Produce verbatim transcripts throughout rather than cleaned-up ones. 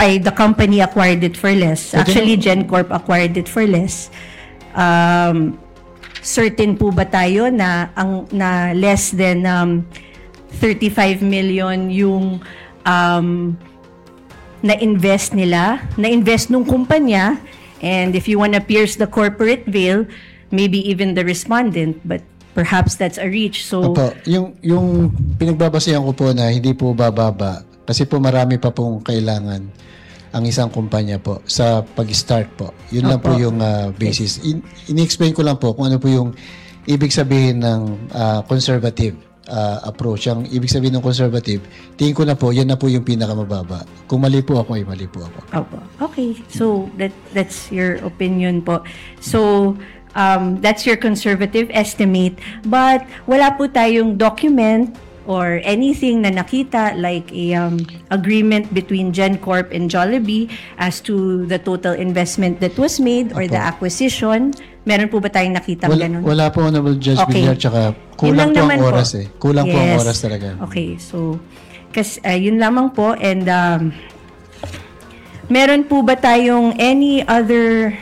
ay, the company acquired it for less. Actually, GenCorp acquired it for less. Um, certain po ba tayo na ang na less than um, thirty-five million yung um, na-invest nila, na-invest nung kumpanya, and if you wanna pierce the corporate veil, maybe even the respondent, but perhaps that's a reach. So, Opo, yung, yung pinagbabasehan ko po na hindi po bababa, kasi po marami pa pong kailangan ang isang kumpanya po sa pag-start po. Yun lang po Opo. yung uh, basis. In, ini-explain ko lang po kung ano po yung ibig sabihin ng uh, conservative uh, approach. Ang ibig sabihin ng conservative, tingin ko na po, yan na po yung pinakamababa. Kung mali po ako, ay mali po ako. Opo. Okay. So, that that's your opinion po. So, um, that's your conservative estimate. But, wala po tayong document or anything na nakita like a um, agreement between GenCorp and Jollibee as to the total investment that was made or Opo. the acquisition. Meron po ba tayong nakita Wala, ganun? wala po, Honorable Judge Okay. Villar, tsaka Yun kulang lang po ang naman po. oras eh. Kulang po ang Yes. oras talaga. Okay, so, kasi uh, yun lamang po, and um, meron po ba tayong any other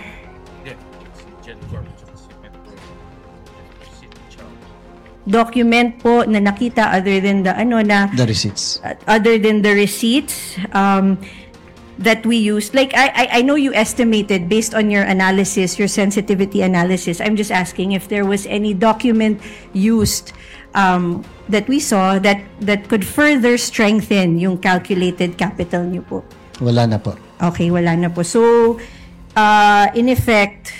document po na nakita other than the ano na The receipts. uh, other than the receipts um, that we used? Like, I, I I know you estimated based on your analysis, your sensitivity analysis. I'm just asking if there was any document used um, that we saw that that could further strengthen yung calculated capital niyo po. Wala na po. Okay, wala na po. So, uh, in effect,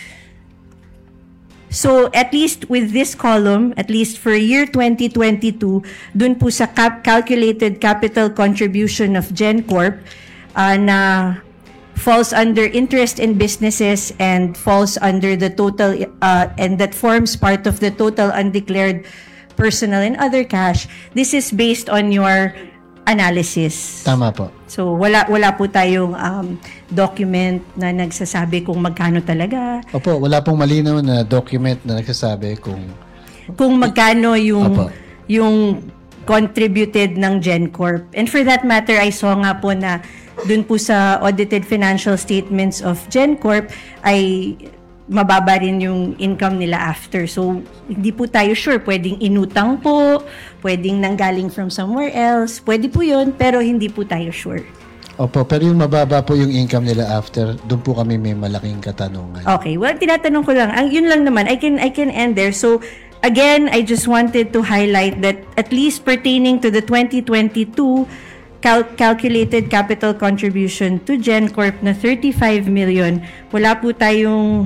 so at least with this column, at least for year twenty twenty-two, dun po sa cap- calculated capital contribution of GenCorp, uh, na falls under interest in businesses and falls under the total, uh, and that forms part of the total undeclared personal and other cash. This is based on your analysis. Tama po. So wala wala po tayong um, document na nagsasabi kung magkano talaga, Opo, wala pong malinaw na document na nagsasabi kung kung magkano yung Opo. yung contributed ng GenCorp. And for that matter, I saw nga po na dun po sa audited financial statements of GenCorp ay mababa rin yung income nila after. So, hindi po tayo sure. Pwedeng inutang po, pwedeng nanggaling from somewhere else. Pwede po yun, pero hindi po tayo sure. Opo, pero yung mababa po yung income nila after, doon po kami may malaking katanungan. Okay, well, tinatanong ko lang. Ang yun lang naman, I can I can end there. So, again, I just wanted to highlight that at least pertaining to the twenty twenty-two cal- calculated capital contribution to GenCorp na thirty-five million, wala po tayong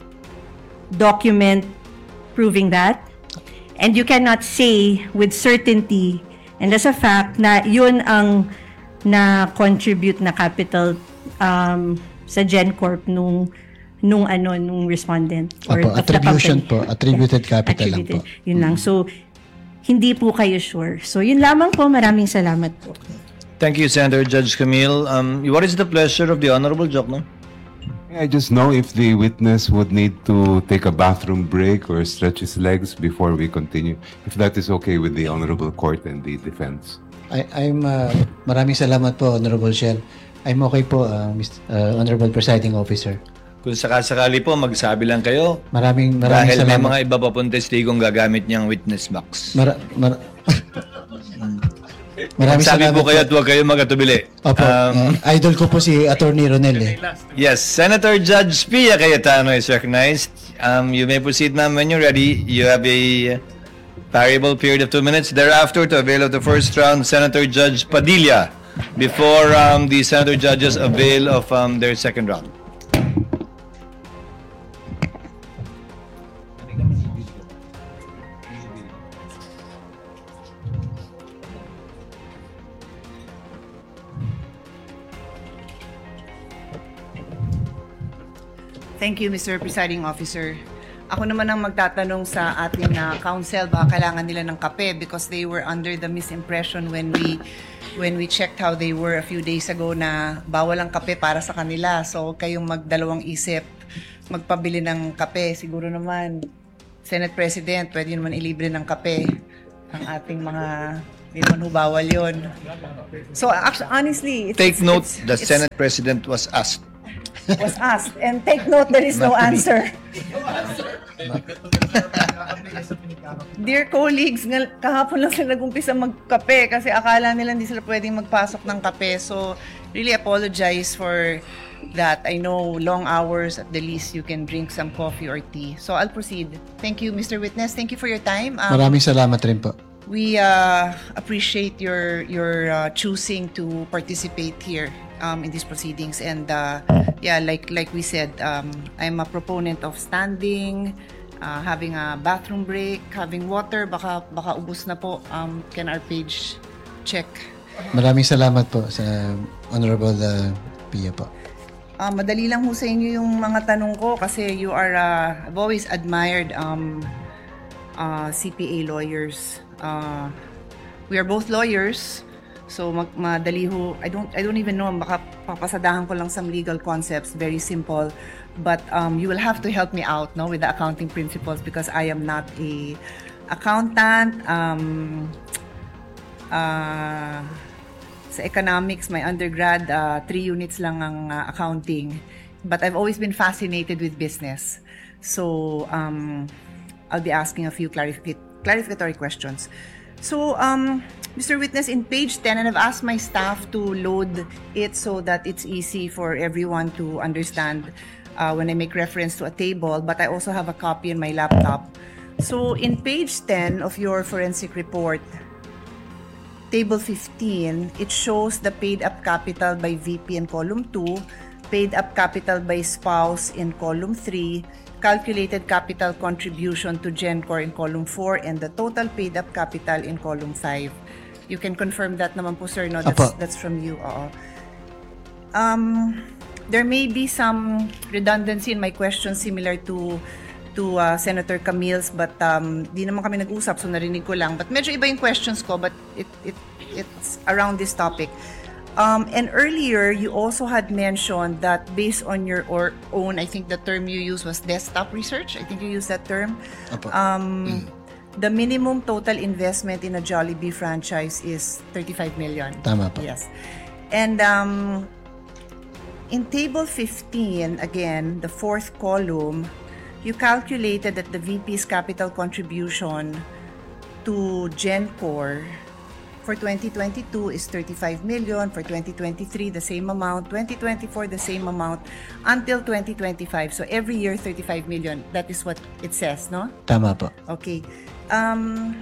document proving that. And you cannot say with certainty and as a fact na yun ang na-contribute na capital um, sa GenCorp nung nung ano nung respondent or Opo, of the attribution company. po, attributed capital lang po. Yun lang. So, hindi po kayo sure. So, yun lamang po. Maraming salamat po. Thank you, Senator Judge Camille. Um, what is the pleasure of the Honorable Jokno? I just know if the witness would need to take a bathroom break or stretch his legs before we continue. If that is okay with the Honorable Court and the defense. I, I'm, uh, maraming salamat po, Honorable Shen. I'm okay po, uh, Mister Uh, Honorable Presiding Officer. Kung sakasakali po, magsabi lang kayo. Maraming, maraming Dahil may salamat. mga iba pa pong testigong gagamit niyang witness box. Mara, mara, maraming Sabi salamat po kayo at huwag kayo magatubili. Opo, Um, uh, idol ko po si Attorney Ronel eh. Yes, Senator Judge Pia Cayetano is recognized. Um, you may proceed, ma'am, when you're ready. You have a variable period of two minutes. Thereafter, to avail of the first round, Senator Judge Padilla, before um, the Senator Judges avail of um, their second round. Thank you, Mister Presiding Officer. Ako naman ang magtatanong sa ating uh, counsel, baka kailangan nila ng kape because they were under the misimpression when we when we checked how they were a few days ago na bawal ang kape para sa kanila. So, kayong magdalawang isip, magpabili ng kape. Siguro naman, Senate President, pwede naman ilibre ng kape ang ating mga Hindi naman ho bawal yun. So, actually, honestly, it's, Take it's, note, it's, the it's, Senate President was asked. was asked. And take note, there is no answer. Dear colleagues, ngal- kahapon lang sila nag-umpisa magkape kasi akala nila hindi sila pwedeng magpasok ng kape. So, really apologize for that. I know long hours, at the least you can drink some coffee or tea. So, I'll proceed. Thank you, Mister Witness. Thank you for your time. Um, Maraming salamat rin po. We uh, appreciate your your uh, choosing to participate here um, in these proceedings, and uh, yeah, like like we said, um, I'm a proponent of standing, uh, having a bathroom break, having water. Baka baka ubos na po. Um, can our page check? Maraming salamat po sa Honorable uh, Pia po. Uh, madali lang ho sa inyo yung mga tanong ko kasi you are uh, I've always admired um, uh, C P A lawyers. Uh, we are both lawyers, so mag madali ho. I don't I don't even know, baka papasadahan ko lang some legal concepts, very simple, but um, you will have to help me out, no, with the accounting principles because I am not a accountant. Um, uh, sa economics, my undergrad, uh, three units lang ang uh, accounting, but I've always been fascinated with business, so um, I'll be asking a few clarific clarificatory questions. So, um, Mister Witness, in page ten, and I've asked my staff to load it so that it's easy for everyone to understand uh, when I make reference to a table, but I also have a copy in my laptop. So, in page ten of your forensic report, table fifteen, it shows the paid-up capital by V P in column two, paid-up capital by spouse in column three, calculated capital contribution to GenCorp in column four, and the total paid-up capital in column five. You can confirm that naman po, sir, no? That's, Apo. that's from you. Oo. Um, there may be some redundancy in my question similar to to uh, Senator Camille's, but um, di naman kami nag-usap, so narinig ko lang. But medyo iba yung questions ko, but it, it it's around this topic. Um, and earlier, you also had mentioned that based on your or own, I think the term you used was desktop research. I think you used that term. Apo. Um, the minimum total investment in a Jollibee franchise is thirty-five million. Tama po. Yes. And um, in table fifteen, again, the fourth column, you calculated that the V P's capital contribution to GenCorp for twenty twenty-two is thirty-five million, for twenty twenty-three the same amount, twenty twenty-four the same amount, until twenty twenty-five. So every year thirty-five million. That is what it says, no? Tama po. Okay. Um,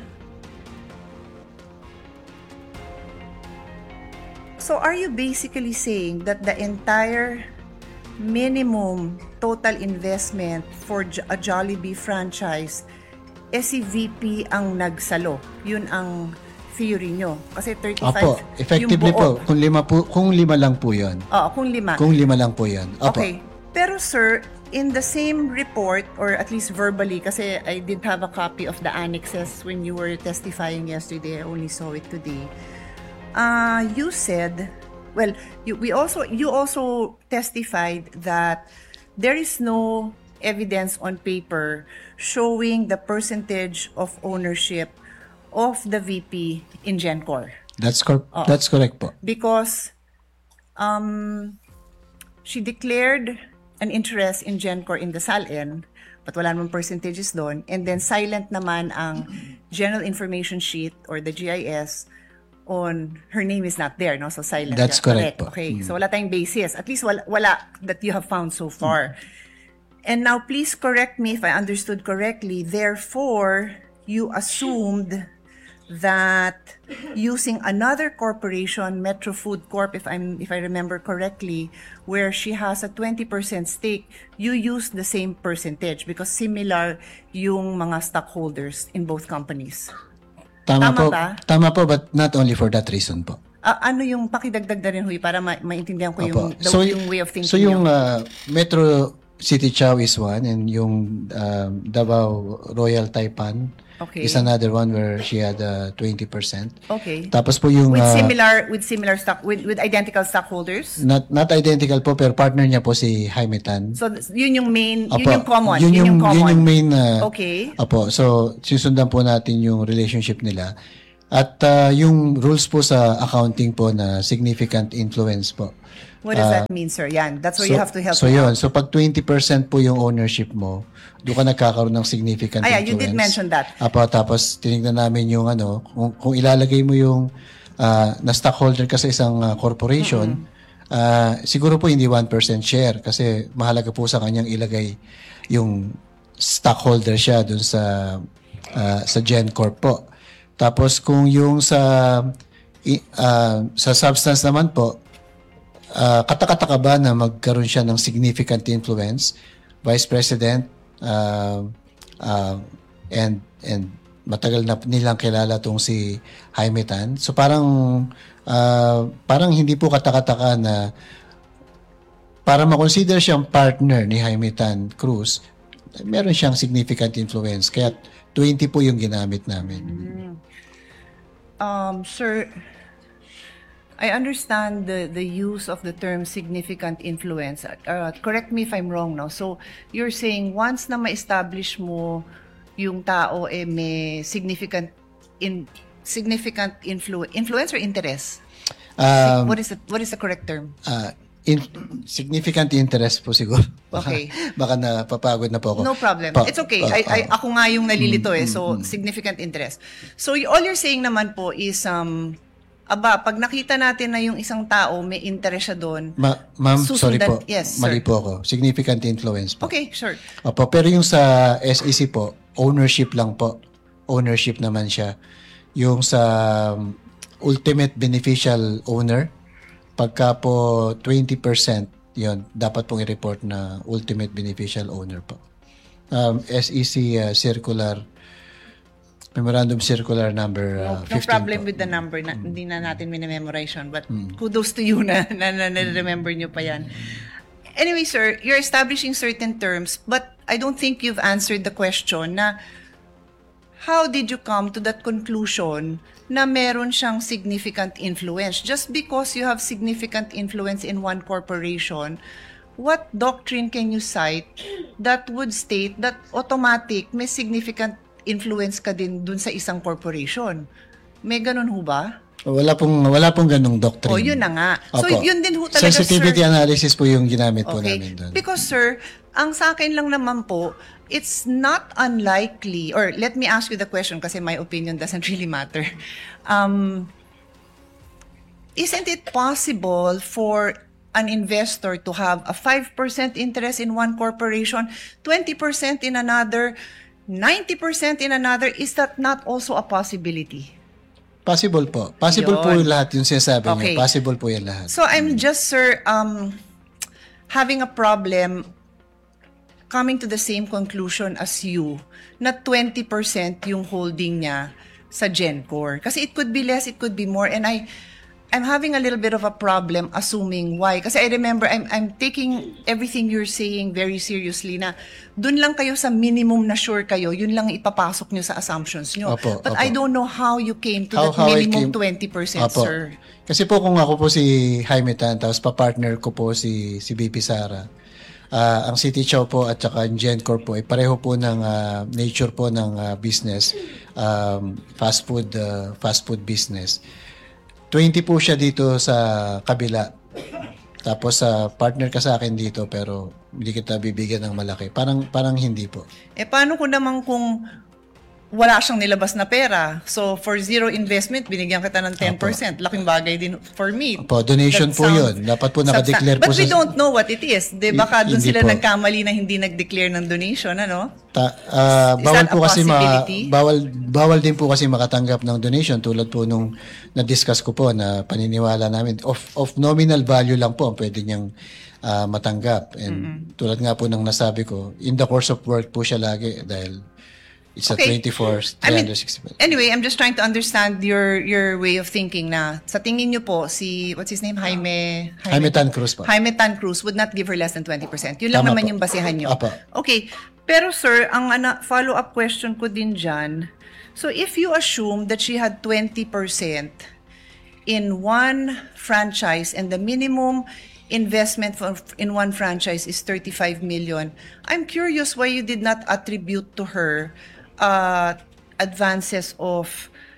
so are you basically saying that the entire minimum total investment for J- a Jollibee franchise, eh si V P ang nagsalo? Yun ang theory nyo. Kasi thirty-five Opo, effectively yung buo. po, kung lima po, kung lima lang po 'yon. Oo, kung lima. Kung lima lang po 'yon. Opo. Okay. Pero sir, in the same report, or at least verbally, kasi I did have a copy of the annexes when you were testifying yesterday, I only saw it today. Uh, you said, well, you, we also, you also testified that there is no evidence on paper showing the percentage of ownership of the V P in GenCorp. That's cor- Oo. that's correct po. Because um, she declared an interest in GenCorp in the S A L N, but wala namang percentages doon. And then silent naman ang General Information Sheet or the G I S on her name is not there, no? So silent. That's Yeah, correct po. Okay, so wala tayong basis. At least wala, wala that you have found so far. And now please correct me if I understood correctly. Therefore, you assumed that using another corporation, Metro Food Corp, if I'm if I remember correctly, where she has a twenty percent stake, you use the same percentage because similar yung mga stockholders in both companies. Tama, Tama po. ba? Tama po, but not only for that reason po. Ah, ano yung pakidagdag na rin, Huy, para ma- maintindihan ko yung, Opo. the, So, yung way of thinking So yung niyo. uh, Metro City Chow is one, and yung um, Davao Royal Taipan Okay. is another one where she had uh, twenty percent. Okay. Tapos po yung With uh, similar with similar stock with with identical stockholders. not not identical po, pero partner niya po si Jaime Tan. So yun yung main, Apo, yun yung common, Yun yung, common. yun yung main uh, Okay. Apo, so susundan po natin yung relationship nila. At uh, yung rules po sa accounting po na significant influence po. What does that mean, sir? Yan, that's where you have to help So me yun, out. so pag twenty percent po yung ownership mo, doon ka nagkakaroon ng significant Ah, yeah, influence. you did mention that. Apo, tapos tinignan namin yung ano, kung, kung ilalagay mo yung uh, na stockholder ka sa isang uh, corporation, uh, siguro po hindi one percent share kasi mahalaga po sa kanyang ilagay yung stockholder siya doon sa uh, sa GenCorp po. Tapos kung yung sa i- uh, sa substance naman po, Uh, katakata ka ba na magkaroon siya ng significant influence, Vice President, uh, uh, and and matagal na nilang kilala tong si Jaime Tan. So parang uh, parang hindi po katakataka na para ma-consider siyang partner ni Jaime Tan Cruz, meron siyang significant influence. Kaya twenty po yung ginamit namin. Um, sir, I understand the, the use of the term significant influence. Uh, correct me if I'm wrong, no? So, you're saying once na ma-establish mo yung tao eh may significant in significant influ influence or interest? Um, what is the what is the correct term? uh, in, significant interest po siguro. Baka, Okay. baka napapagod na po ako. No problem. Pa- It's okay. uh, I, I, uh, ako nga yung nalilito eh. So, significant interest. So, y- all you're saying naman po is, um, aba, pag nakita natin na yung isang tao, may interest siya doon. Ma- ma'am, sorry susundan- po. Yes, Mali sir. po ako. Significant influence po. Okay, sure. Opo, pero yung sa S E C po, ownership lang po. Ownership naman siya. Yung sa um, ultimate beneficial owner, pagka po twenty percent, yun, dapat pong i-report na ultimate beneficial owner po. Um, S E C uh, circular, Memorandum Circular number uh, No, no fifteen problem po. with the number. Na, Hindi na natin minamemorize yun. But kudos to you na, na, na, na remember nyo pa yan. Anyway, sir, you're establishing certain terms, but I don't think you've answered the question na how did you come to that conclusion na meron siyang significant influence? Just because you have significant influence in one corporation, what doctrine can you cite that would state that automatic may significant influence ka din dun sa isang corporation? May ganun ho ba? Wala pong, wala pong ganong doctrine. O, yun na nga. So, Opo. yun din ho talaga, Sensitivity sir. analysis po yung ginamit po Okay. namin doon. Because, sir, ang sa akin lang naman po, it's not unlikely, or let me ask you the question kasi my opinion doesn't really matter. Um, isn't it possible for an investor to have a five percent interest in one corporation, twenty percent in another, ninety percent in another? Is that not also a possibility? Possible po. Possible Yun. po yung lahat yung sinasabi Okay. niyo. Possible po yung lahat. So I'm just, sir, um, having a problem coming to the same conclusion as you na twenty percent yung holding niya sa GenCorp. Kasi it could be less, it could be more. And I, I'm having a little bit of a problem assuming why. Kasi I remember I'm, I'm taking everything you're saying very seriously na dun lang kayo sa minimum na sure kayo, yun lang ipapasok nyo sa assumptions nyo. Opo, But opo. I don't know how you came to How- that how I minimum came- twenty percent, Opo. sir. Kasi po kung ako po si Jaime Tan, tapos pa-partner ko po si, si B P Sara, ah, ang City Chow po at saka ang GenCorp po, ay pareho po ng ah, nature po ng ah, business, um, fast food, ah, fast food business. twenty po siya dito sa kabila. Tapos sa partner ka sa akin dito pero hindi kita bibigyan ng malaki. Parang parang hindi po. Eh, paano ko naman kung wala siyang nilabas na pera? So, for zero investment, binigyan kita ng ten percent. Laking bagay din for me. Opo, donation That po sounds yun. Dapat po substan- nakadeclare po But we sa- don't know what it is. De, baka Hindi dun sila po. nagkamali na hindi nag-declare ng donation, ano? Ta- ah, Is bawal that a po kasi ma- possibility? bawal bawal din po kasi makatanggap ng donation tulad po nung na-discuss ko po na paniniwala namin of of nominal value lang po ang pwede niyang ah, matanggap and tulad nga po ng nasabi ko in the course of work po siya lagi dahil it's a Okay. twenty-four I mean, three sixty-five. anyway, I'm just trying to understand your your way of thinking na sa tingin niyo po, si, what's his name? Jaime... Jaime Tan Cruz po. Jaime Tan Cruz would not give her less than twenty percent. Yun lang Tama naman po. yung basehan nyo. Apa. Okay. Pero sir, ang ana, follow-up question ko din dyan, so if you assume that she had twenty percent in one franchise and the minimum investment for, in one franchise is thirty-five million, I'm curious why you did not attribute to her uh, advances of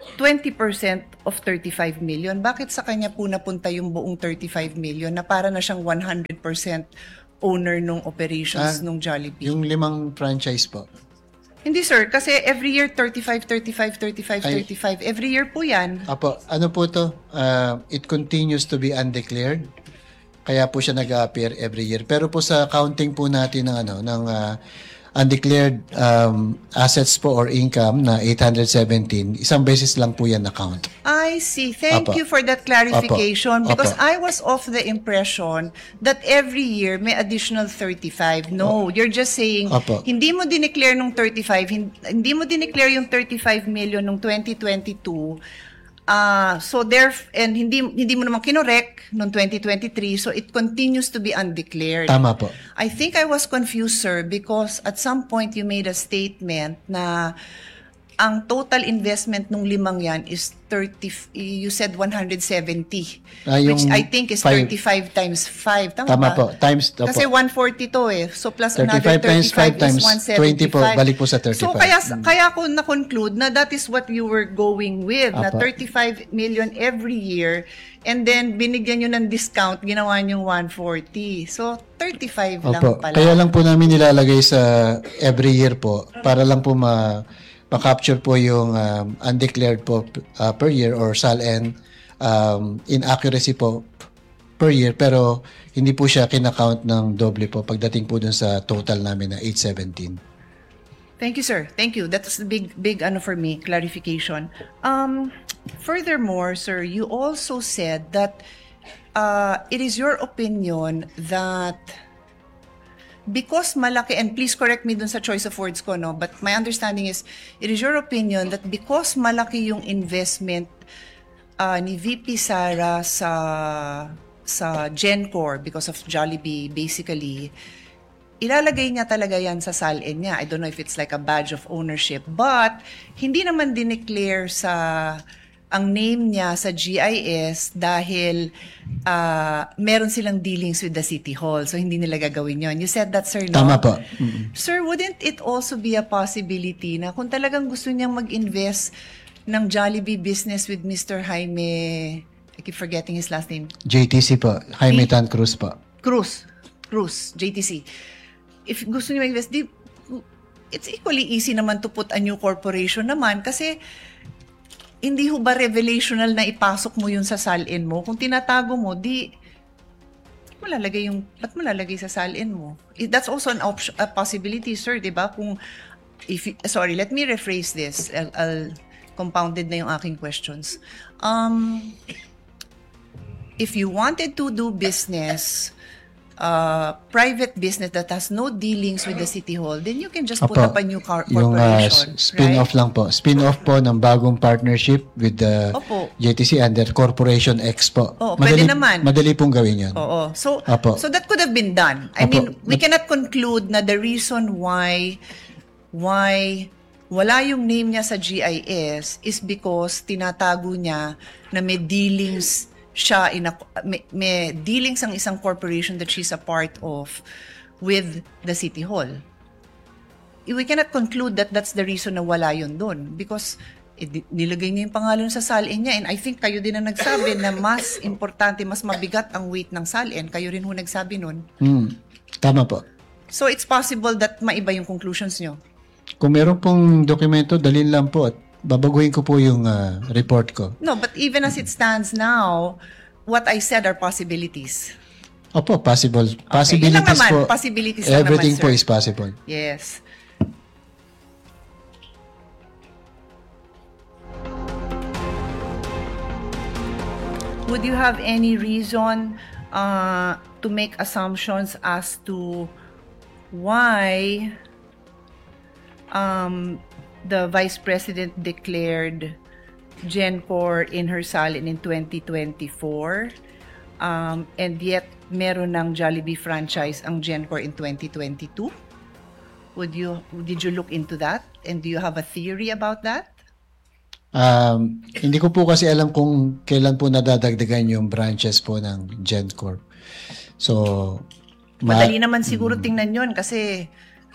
twenty percent of thirty-five million. Bakit sa kanya po napunta yung buong thirty-five million na para na siyang one hundred percent owner nung operations Ah, nung Jollibee? Yung limang franchise po. Hindi sir, kasi every year thirty-five, thirty-five, thirty-five, Ay. thirty-five. Every year po yan. Apo, ano po to? Uh, it continues to be undeclared. Kaya po siya nag-appear every year. Pero po sa counting po natin ng ano ng uh, undeclared um, assets po or income na eight hundred seventeen, isang beses lang po yan na-count. I see. Thank Apo. you for that clarification Apo. because Apo. I was of the impression that every year may additional thirty-five. No, you're just saying Apo. hindi mo dineclare nung thirty-five, hin- hindi mo dineclare yung thirty-five million nung twenty twenty-two. Ah, so there and hindi hindi mo naman kinorek noong twenty twenty-three, so it continues to be undeclared. Tama po. I think I was confused, sir, because at some point you made a statement na ang total investment nung limang yan is thirty, you said one hundred seventy, Ah, yung which I think is five. thirty-five times five. Tama, Tama ba? po. Times opo. Kasi one forty to eh. So plus another thirty-five times thirty-five five times is one seventy-five. twenty po, balik po sa So thirty-five. kaya kaya ako na-conclude na that is what you were going with, na Apa. thirty-five million every year and then binigyan nyo ng discount, ginawa nyo one forty. So thirty-five lang Opo. pala. Kaya lang po namin nilalagay sa every year po para lang po ma ma-capture po yung um, undeclared po uh, per year or S A L-N um, inaccuracy po per year pero hindi po siya kinakount ng doble po pagdating po dun sa total namin na eight seventeen. Thank you, sir. Thank you. That's the big, big ano for me, clarification. Um, furthermore, sir, you also said that uh, it is your opinion that because malaki, and please correct me dun sa choice of words ko, no? But my understanding is, it is your opinion that because malaki yung investment uh, ni V P Sara sa sa GenCorp because of Jollibee, basically, ilalagay niya talaga yan sa S A L-N niya. I don't know if it's like a badge of ownership. But, hindi naman dineclare sa ang name niya sa G I S dahil uh, meron silang dealings with the City Hall. So, hindi nila gagawin yon. You said that, sir, no? Tama po. Mm-mm. Sir, wouldn't it also be a possibility na kung talagang gusto niyang mag-invest ng Jollibee business with Mister Jaime, I keep forgetting his last name, J T C po. Jaime Tan Cruz po. Cruz, Cruz, J T C. If gusto niyo mag-invest, di, it's equally easy naman to put a new corporation naman kasi hindi ho ba revelational na ipasok mo yun sa S A L-N mo? Kung tinatago mo, di malalagay yung, ba't malalagay sa S A L-N mo? That's also an option, a possibility, sir, di ba? Kung, if, sorry, let me rephrase this. I'll, I'll compounded na yung aking questions. Um, if you wanted to do business, uh, private business that has no dealings with the City Hall, then you can just put Opo. up a new car- Yung uh, corporation. spin-off right? lang po. Spin-off po ng bagong partnership with the Opo. J T C under Corporation X po. Oo, pwede naman. Madali pong gawin yun. Oo. So, Opo. so that could have been done. I Opo. mean, we cannot conclude na the reason why why wala yung name niya sa G I S is because tinatago niya na may dealings siya in a, may, may dealings ang isang corporation that she's a part of with the City Hall. We cannot conclude that that's the reason na wala yun doon because eh, nilagay niya yung pangalan sa S A L-N niya and I think kayo din ang nagsabi na mas importante, mas mabigat ang weight ng S A L-N. Kayo rin ho nagsabi nun. Hmm. Tama po. So it's possible that maiba yung conclusions nyo. Kung meron pong dokumento, dalhin lang po at babaguhin ko po yung uh, report ko. No, but even as it stands now, what I said are possibilities. Opo, possible. Yun lang Possibilities naman, po. possibilities lang Everything naman, po sir. is possible. Yes. Would you have any reason uh, to make assumptions as to why um, the Vice President declared GenCorp in her S A L-N in twenty twenty-four um, and yet meron ng Jollibee franchise ang GenCorp in twenty twenty-two? Would you, did you look into that? And do you have a theory about that? Um, hindi ko po kasi alam kung kailan po nadadagdagan yung branches po ng GenCorp. So, ma- Madali naman siguro tingnan yon kasi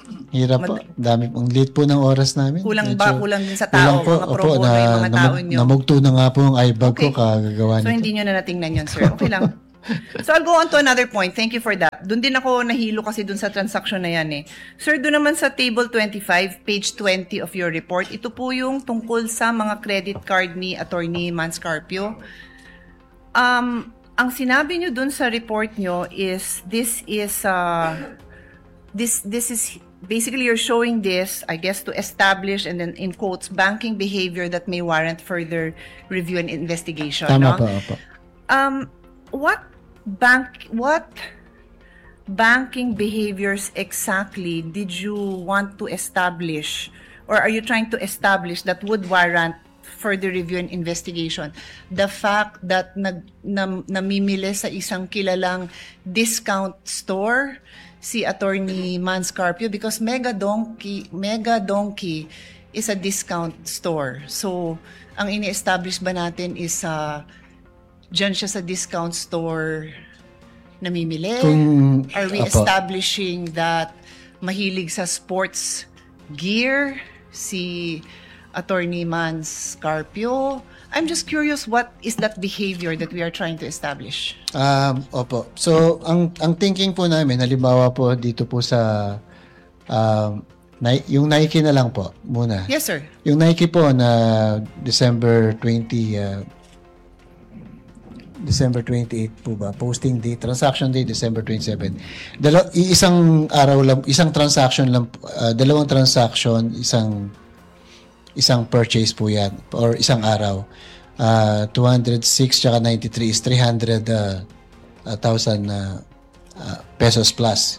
Hirap po. Dami pong late po ng oras namin. Kulang Medyo- ba? Kulang din sa tao, po. mga Opo, pro bono yung mga tao namug- nyo. Namugto na nga po yung iBag ko Okay. kagagawa So, nito. hindi nyo na natingnan yun, sir. Okay lang. So, I'll go on to another point. Thank you for that. Doon din ako nahilo kasi doon sa transaction na yan eh. Sir, doon naman sa table twenty-five, page twenty of your report, ito po yung tungkol sa mga credit card ni Attorney Manscarpio. Um, ang sinabi nyo doon sa report nyo is this is uh, this this is basically you're showing this, I guess, to establish and then in quotes banking behavior that may warrant further review and investigation. Tama no? po, opo. Um, what bank what banking behaviors exactly did you want to establish, or are you trying to establish that would warrant further review and investigation? The fact that nag nam, namimili sa isang kilalang discount store si Attorney Manscarpio, because Mega Donkey Mega Donkey is a discount store. So ang ini-establish ba natin is uh, diyan siya sa discount store namimili? Kung- Are we Apo. establishing that mahilig sa sports gear si Attorney Manscarpio? I'm just curious, what is that behavior that we are trying to establish? Um, opo. So, ang ang thinking po namin, halimbawa po dito po sa um, Ni- yung Nike na lang po muna. Yes, sir. Yung Nike po na December twentieth, uh, December twenty-eighth po ba? Posting date, transaction date December twenty-seventh. Dalaw isang araw lang, isang transaction lang, uh, dalawang transaction, isang isang purchase po yan, or isang araw. Uh, two hundred six tsaka ninety-three is three hundred thousand uh, uh, pesos plus.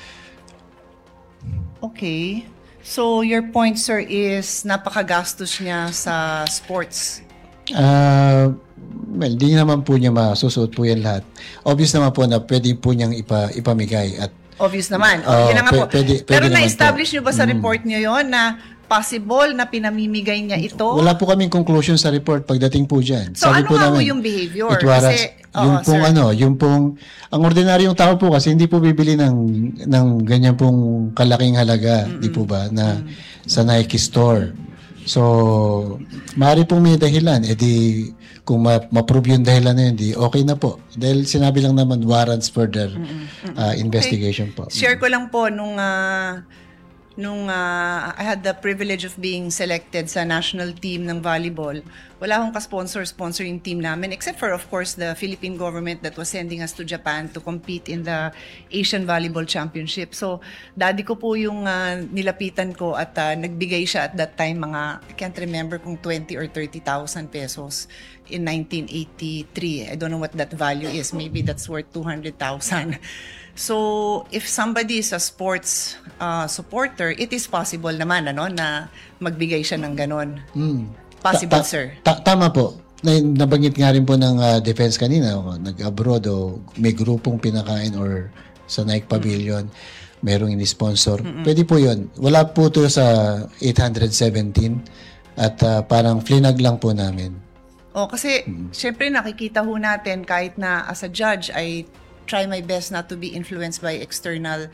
Okay. So, your point, sir, is napakagastos niya sa sports. Uh, well, di naman po niya masusuot po yan lahat. Obvious naman po na pwede po niyang ipa, ipamigay at Obvious naman. Oo, Oh, yun na nga po. pwe- pwede- pwede Pero naman na-establish po. niyo ba sa report niyo yon na possible na pinamimigay niya ito? wala po kaming conclusion sa report pagdating po dyan. So, ano po nga po namin, yung behavior? it warrants- Kasi- yung oo, pong sir. ano, yung pong, ang ordinaryong tao po kasi hindi po bibili ng, ng ganyan pong kalaking halaga, di po ba, na sa Nike store. So, maaari pong may dahilan. E di, kung ma- ma-prove yung dahilan na yun, di okay na po. Dahil sinabi lang naman warrants further uh, investigation po. Share ko lang po nung ah, nung ah, I had the privilege of being selected sa national team ng volleyball. Wala akong ka-sponsor sponsor yung team namin, except for of course the Philippine government that was sending us to Japan to compete in the Asian Volleyball Championship. So, daddy ko po yung ah, nilapitan ko at ah, nagbigay siya at that time mga, I can't remember kung twenty or thirty thousand pesos in nineteen eighty-three. I don't know what that value is. Maybe that's worth two hundred thousand. So, if somebody is a sports uh, supporter, it is possible naman ano, na magbigay siya ng ganon. Possible, Ta- ta- sir. ta- tama po. Na, nabanggit nga rin po ng uh, defense kanina, o, nag-abroad o may grupong pinakain or sa Nike Pavilion, merong ini-sponsor. Pwede po yun. Wala po to sa eight hundred seventeen at uh, parang flinag lang po namin. O, kasi, syempre nakikita ho natin kahit na as a judge, I try my best not to be influenced by external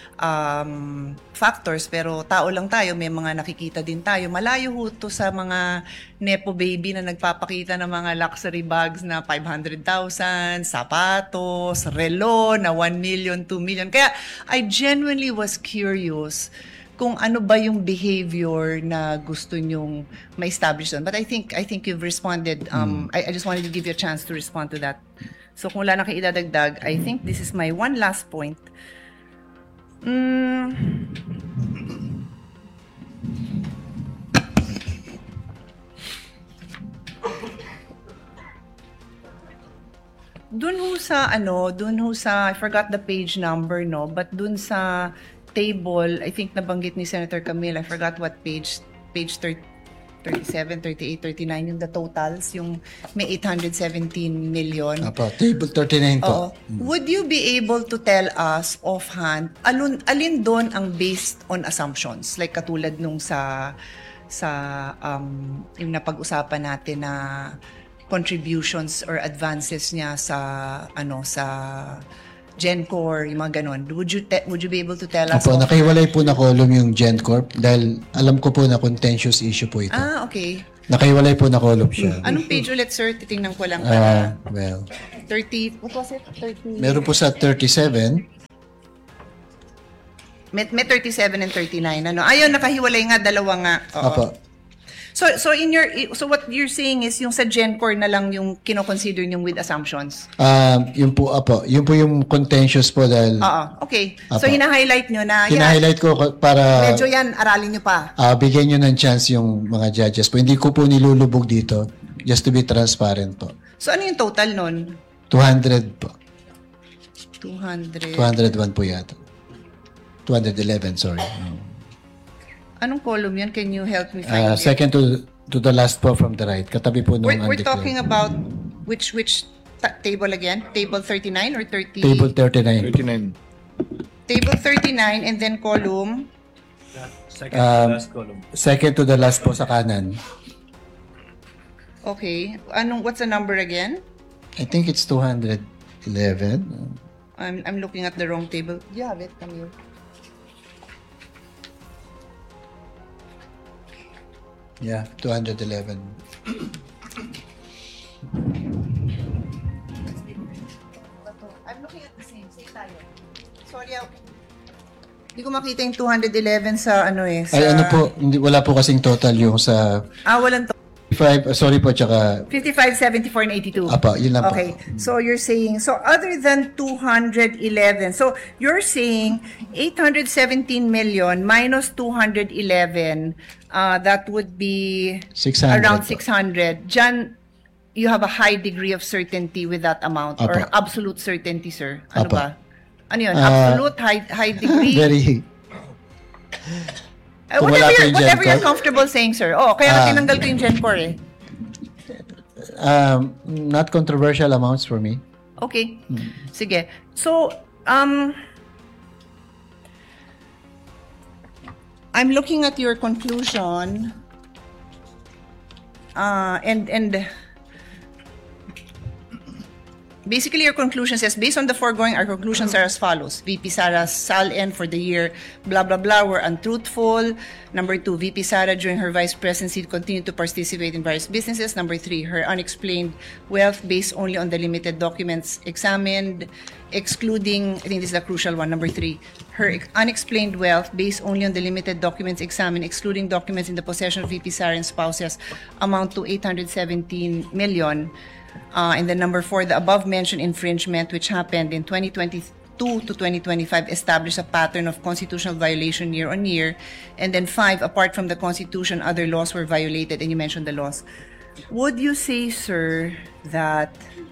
um, factors, pero tao lang tayo, may mga nakikita din tayo. Malayo ho to sa mga nepo baby na nagpapakita ng mga luxury bags na five hundred thousand, sapatos, relo na one million, two million. Kaya I genuinely was curious kung ano ba yung behavior na gusto nyong ma-establish doon. But I think I think you've responded. Um, I, I just wanted to give you a chance to respond to that. So kung wala na kayo idadagdag, I think this is my one last point. Mm. Dun ho sa ano, dun ho sa, I forgot the page number, no? But dun sa table, I think nabanggit ni Senator Camille, I forgot what page, page thirty-seven, thirty-eight, thirty-nine, yung the totals, yung may eight hundred seventeen million. Apo, table thirty-nine po. Oo. Would you be able to tell us offhand, alun, alin doon ang based on assumptions? Like katulad nung sa, sa um, yung napag-usapan natin na contributions or advances niya sa, ano, sa, GenCorp, yung mga ganon. Would you te- would you be able to tell us? Opo, of- nakahiwalay po na column yung GenCorp dahil alam ko po na contentious issue po ito. Ah, okay. Nakahiwalay po na column siya. Anong page ulit, sir? Titingnan ko lang. Ah, well, thirty, what was it? thirty. meron po sa thirty-seven. May, may thirty-seven and thirty-nine. Ano? Ayun, nakahiwalay nga, dalawa nga. Oo. Opo. So, so in your, so what you're saying is yung sa GenCorp na lang yung kino-consider yung with assumptions? Um, yun po, apo. Yun po yung contentious po dahil Oo, okay. So, Apo. hina-highlight nyo na, yan, hina-highlight ko ko- para medyo yan, aralin nyo pa. ah, bigyan nyo ng chance yung mga judges po. Hindi ko po nilulubog dito just to be transparent po. So, ano yung total nun? two hundred po. two hundred. two hundred one po yata. two hundred eleven, sorry. Anong column yan? Can you help me Ah, find it? second to to the last po from the right. Katabi po nung We're, we're undeclared. talking about which which ta- table again? Table thirty-nine or thirty? Table thirty-nine. thirty-nine. Table thirty-nine and then column. Second Um, last column. Second to the last po sa kanan. Okay. Anong what's the number again? I think it's two hundred eleven. I'm I'm looking at the wrong table. You have it, Camille. Yeah, two hundred eleven. I'm looking at the same. Same tayo. Sorry, ah. Hindi ko makita yung two hundred eleven sa ano eh. Sa, Ay, ano po, hindi, wala po kasing total yung sa Ah, walang to. five, sorry po, tsaka, fifty-five, seventy-four, and eighty-two. apa, yun lang po. Okay, so you're saying, so other than two hundred eleven, so you're saying eight hundred seventeen million minus two hundred eleven, uh, that would be six hundred around po. six hundred. Jan, you have a high degree of certainty with that amount or Apa. absolute certainty, sir? Ano Apa. ba? Ano yun? Ah, Absolute, high, high degree? Very, Uh, Kung whatever wala po you're, yung whatever you're GenCorp. comfortable saying, sir. Oh, kaya nga Ah. tinanggal ko yung GenCorp eh. um, not controversial amounts for me. Okay. Sige. So, um, I'm looking at your conclusion, uh, and and basically your conclusion says, based on the foregoing, our conclusions are as follows. V P Sara's S A L N for the year, blah, blah, blah, were untruthful. Number two, V P Sara during her vice presidency continued to participate in various businesses. Number three, her unexplained wealth based only on the limited documents examined, excluding, I think this is a crucial one, number three, her ex- unexplained wealth based only on the limited documents examined, excluding documents in the possession of V P Sara and spouses, amount to eight hundred seventeen million. Uh, and then number four, the above-mentioned infringement, which happened in twenty twenty-two to twenty twenty-five, established a pattern of constitutional violation year on year. And then five, apart from the Constitution, other laws were violated, and you mentioned the laws. Would you say, sir, that,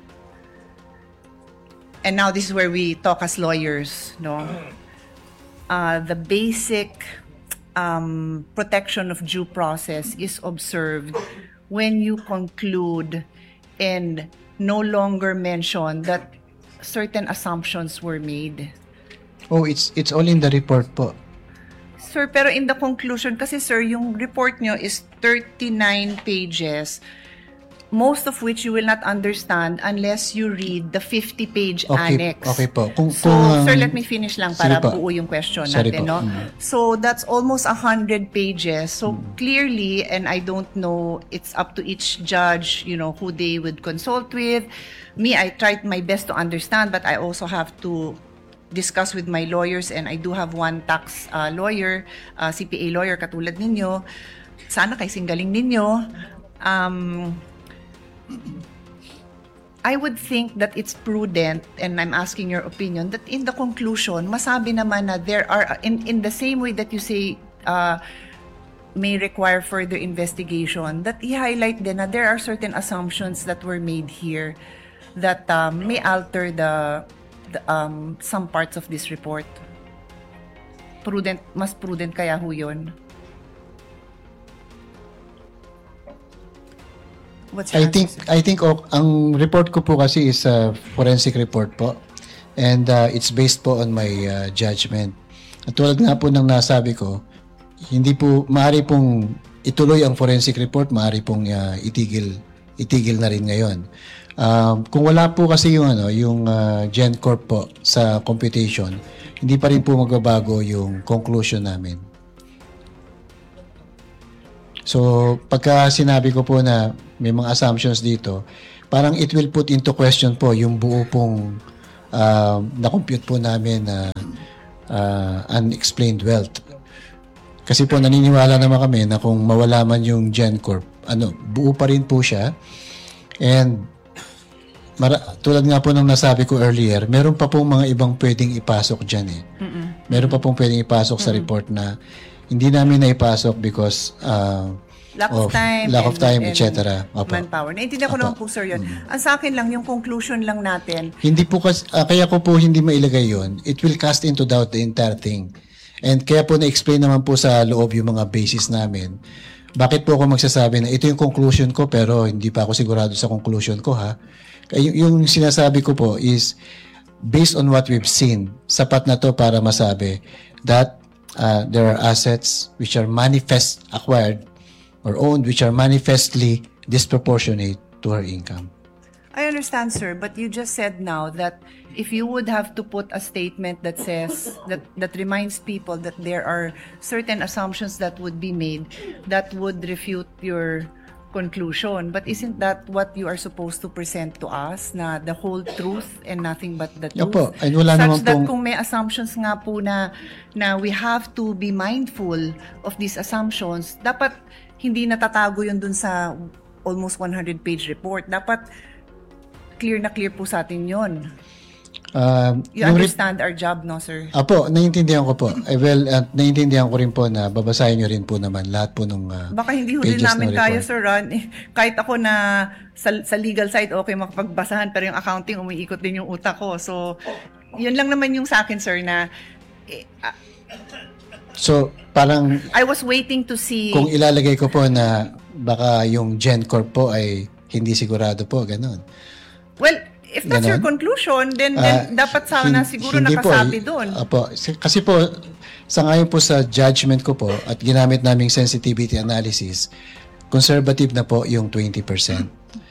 and now this is where we talk as lawyers, no? Uh, the basic um, protection of due process is observed when you conclude and no longer mention that certain assumptions were made. Oh, it's it's all in the report po. Sir, pero in the conclusion, kasi sir, yung report nyo is thirty-nine pages, most of which you will not understand unless you read the fifty-page Okay, annex. okay po. Kung, So, kung, um, sir, let me finish lang para sige po. buo yung question Sorry natin, no? po. Mm. So, that's almost one hundred pages. So, clearly, and I don't know, it's up to each judge, you know, who they would consult with. Me, I tried my best to understand, but I also have to discuss with my lawyers, and I do have one tax uh, lawyer, uh, C P A lawyer, katulad ninyo. Sana kay singgaling ninyo. Um, I would think that it's prudent, and I'm asking your opinion, that in the conclusion, masabi naman na there are, in, in the same way that you say, uh, may require further investigation, that i-highlight din na there are certain assumptions that were made here that um, may alter the, the um, some parts of this report. Prudent, mas prudent kaya ho yun. What's your I answer, think sir? I think oh, ang report ko po kasi is a forensic report po. And uh, it's based po on my uh, judgment. At tulad nga po ng nasabi ko, hindi po maaari pong ituloy ang forensic report, maaari pong uh, itigil itigil na rin ngayon. Um, kung wala po kasi yung ano, yung uh, GenCorp po sa computation, hindi pa rin po magbabago yung conclusion namin. So, pagka sinabi ko po na may mga assumptions dito, parang it will put into question po yung buo pong uh, na-compute po namin na uh, unexplained wealth. Kasi po naniniwala naman kami na kung mawala man yung GenCorp, ano, buo pa rin po siya. And Mara- tulad nga po ng nasabi ko earlier, meron pa pong mga ibang pwedeng ipasok dyan eh. Mm-mm. Meron pa pong pwedeng ipasok Mm-mm. sa report na hindi namin naipasok because uh, lack of, of time, lack of time, and, et cetera. Manpower. Naintindihan ko naman po, sir, yun. Mm-hmm. Ang sa akin lang, yung conclusion lang natin. Hindi po, kas- uh, kaya ko po hindi mailagay yun. It will cast into doubt the entire thing. And kaya po na-explain naman po sa loob yung mga basis namin. Bakit po ako magsasabi na ito yung conclusion ko pero hindi pa ako sigurado sa conclusion ko, ha? Y- yung sinasabi ko po is based on what we've seen, sapat na to para masabi that uh, there are assets which are manifest acquired or owned which are manifestly disproportionate to her income. I understand, sir, but you just said now that if you would have to put a statement that says, that, that reminds people that there are certain assumptions that would be made that would refute your conclusion. But isn't that what you are supposed to present to us, na the whole truth and nothing but the truth? Opo, ay wala Such naman that pong... kung may assumptions nga po na, na we have to be mindful of these assumptions, dapat hindi natatago yun dun sa almost one hundred page report. Dapat clear na clear po sa atin yun. Uh, you understand re- our job, no, sir? Apo, naiintindihan ko po. Eh, well, uh, naiintindihan ko rin po na babasahin nyo rin po naman lahat po nung uh, baka hindi ho din namin kaya, sir, Ron. Eh, kahit ako na sa, sa legal side, okay makapagbasahan, pero yung accounting, umiikot din yung utak ko. So, yun lang naman yung sa akin, sir, na eh, uh, so, parang I was waiting to see kung ilalagay ko po na baka yung GenCorp po ay hindi sigurado po, ganun. Well, if that's Ganon? your conclusion, then, then uh, dapat sana hin- siguro nakasabi doon. Apo, kasi po, sa ngayon po sa judgment ko po at ginamit naming sensitivity analysis, conservative na po yung twenty percent.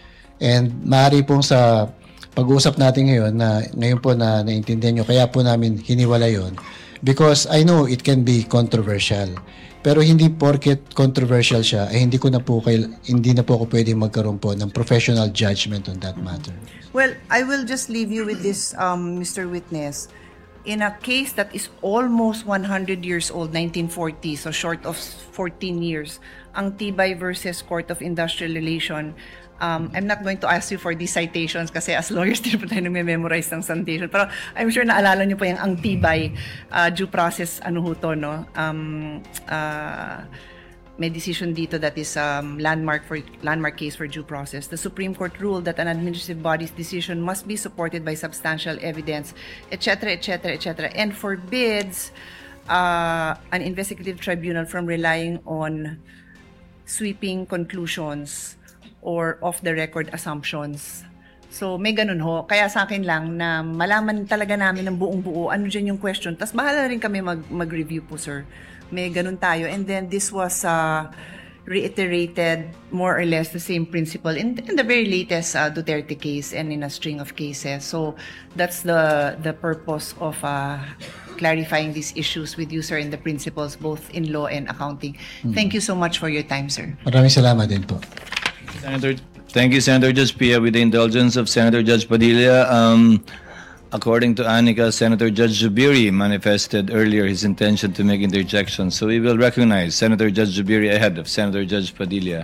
And maaari pong sa pag-uusap natin ngayon, na ngayon po na naintindihan nyo, kaya po namin hiniwala yon because I know it can be controversial. Pero hindi porket controversial siya, ay hindi ko na po kail, hindi na po ako pwedeng magkaroon po ng professional judgment on that matter. Well, I will just leave you with this, um, Mister Witness. In a case that is almost one hundred years old, nineteen forty, so short of fourteen years, ang Tibay versus Court of Industrial Relation, um, I'm not going to ask you for these citations kasi as lawyers, din po tayo nag-memorize ng citation. Pero I'm sure naalala niyo po yung ang Tibay uh, due process, ano ho to, no? Um, uh, may decision dito that is um, landmark for landmark case for due process. The Supreme Court ruled that an administrative body's decision must be supported by substantial evidence, et cetera, et cetera, et cetera, and forbids uh, an investigative tribunal from relying on sweeping conclusions or off-the-record assumptions. So, may ganun ho. Kaya sa akin lang na malaman talaga namin ng buong-buo ano dyan yung question. Tapos bahala rin kami mag- mag-review po, sir. May ganun tayo. And then this was uh, reiterated more or less the same principle in, in the very latest uh, Duterte case and in a string of cases. So that's the the purpose of uh, clarifying these issues with you, sir, and the principles both in law and accounting. Mm-hmm. Thank you so much for your time, sir. Maraming salamat din po. Senator, thank you, Senator Judge Pia. With the indulgence of Senator Judge Padilla, um, according to Anika, Senator Judge Zubiri manifested earlier his intention to make interjections. So we will recognize Senator Judge Zubiri ahead of Senator Judge Padilla.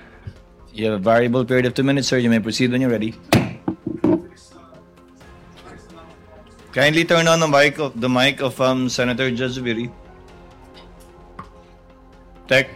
You have a variable period of two minutes, sir. You may proceed when you're ready. Kindly turn on the mic of, the mic of um, Senator Judge Zubiri. Tech.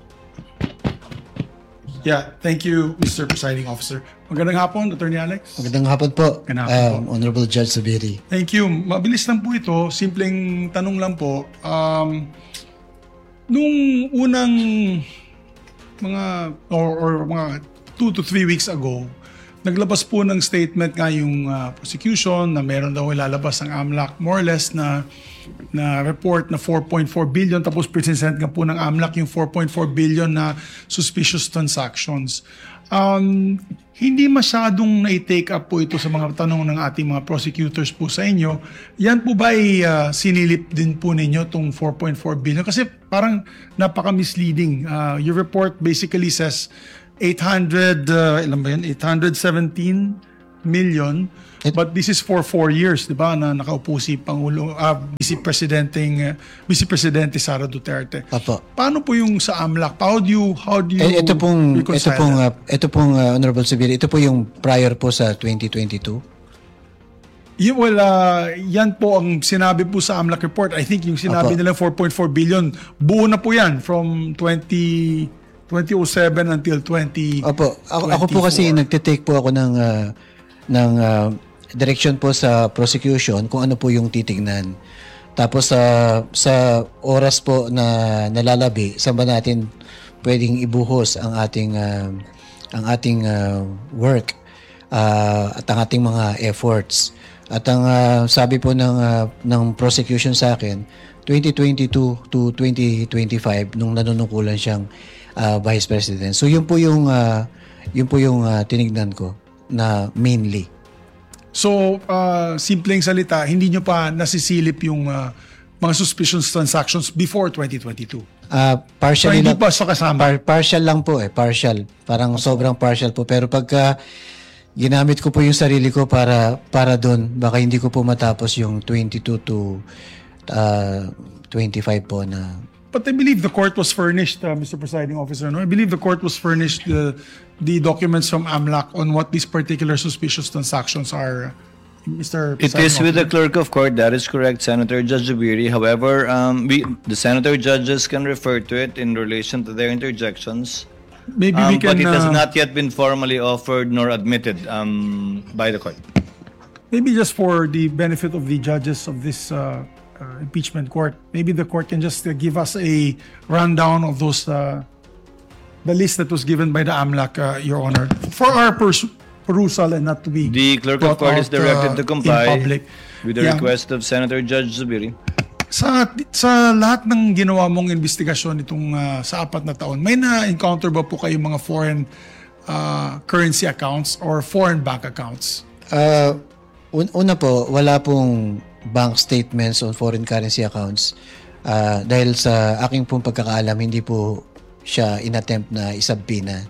Yeah, thank you, Mister Presiding Officer. Magandang hapon, Attorney Alex. Magandang hapon po, Magandang hapon um, Honorable Judge Zubiri. Thank you. Mabilis lang po ito. Simpleng tanong lang po. Um, nung unang mga, or, or mga two to three weeks ago, naglabas po ng statement nga yung uh, prosecution na meron daw ilalabas ang AMLAC more or less na na report na four point four billion tapos present nga po ng AMLAC yung four point four billion na suspicious transactions. Um, hindi masyadong na-take up po ito sa mga tanong ng ating mga prosecutors po sa inyo. Yan po ba ay uh, sinilip din po ninyo itong four point four billion? Kasi parang napaka-misleading. Uh, your report basically says eight hundred, uh, ilan ba yun? eight hundred seventeen million. It, but this is for four years, di ba, na nakaupo si Pangulo, uh, Vice Presidenteng, uh, Vice Presidente Sara Duterte. Apo. Paano po yung sa AMLAC? How do you, how do you Eh, ito pong, ito reconcile pong, that? uh, ito pong uh, Honorable Subiri, ito po yung prior po sa twenty twenty-two. Y- well, uh, yan po ang sinabi po sa AMLAC report. I think yung sinabi Apo. nila four point four billion, buo na po yan from twenty oh seven until twenty Opo, ako, ako po kasi nagte-take po ako ng uh, ng uh, direction po sa prosecution kung ano po yung titignan. Tapos sa uh, sa oras po na nalalabi, saan ba natin pwedeng ibuhos ang ating uh, ang ating uh, work uh, at ang ating mga efforts. At ang uh, sabi po ng uh, ng prosecution sa akin, twenty twenty-two to twenty twenty-five nung nanunungkulan siyang uh, Vice President. So yun po yung uh, yun po yung uh, tinignan ko na mainly. So, uh, simpleng salita, hindi nyo pa nasisilip yung uh, mga suspicious transactions before twenty twenty-two? Uh, partially So, hindi lang, pa sa kasama? par- partial lang po eh, partial. Parang sobrang partial po. Pero pagka ginamit ko po yung sarili ko para para doon, baka hindi ko po matapos yung twenty-two to uh, twenty-five po na. But I believe the court was furnished, uh, Mister Presiding Officer. No? I believe the court was furnished the, the documents from AMLAC on what these particular suspicious transactions are, Mister It Presiding is with the Officer. clerk of court. That is correct, Senator Judge Zubiri. However, um, we, the senator judges can refer to it in relation to their interjections. Maybe Um, we can, but it has uh, not yet been formally offered nor admitted um, by the court. maybe just for the benefit of the judges of this uh, uh, impeachment court, maybe the court can just uh, give us a rundown of those, uh, the list that was given by the AMLAC, uh, Your Honor, for our pers- perusal and not to be The clerk of brought court is out, directed uh, to comply in public. with the Yeah. request of Senator Judge Zubiri. Sa sa lahat ng ginawa mong investigasyon itong uh, sa apat na taon, may na-encounter ba po kayo mga foreign uh, currency accounts or foreign bank accounts? Uh, un- una po, wala pong bank statements on foreign currency accounts uh, dahil sa aking pong pagkakaalam, hindi po siya inattempt na isabina.